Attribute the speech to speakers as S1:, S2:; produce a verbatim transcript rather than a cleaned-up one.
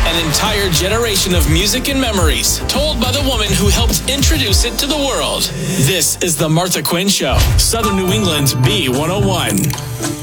S1: An entire generation of music and memories, told by the woman who helped introduce it to the world. This is The Martha Quinn Show, Southern New England's B one oh one.